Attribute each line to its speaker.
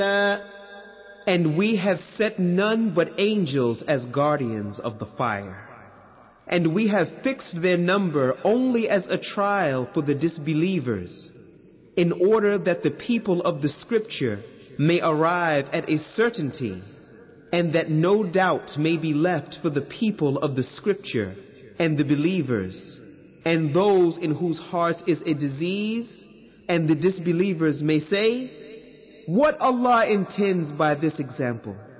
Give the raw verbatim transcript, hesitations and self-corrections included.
Speaker 1: And we have set none but angels as guardians of the fire. And we have fixed their number only as a trial for the disbelievers, in order that the people of the scripture may arrive at a certainty, and that no doubt may be left for the people of the scripture and the believers, and those in whose hearts is a disease, and the disbelievers may say, what Allah intends by this example?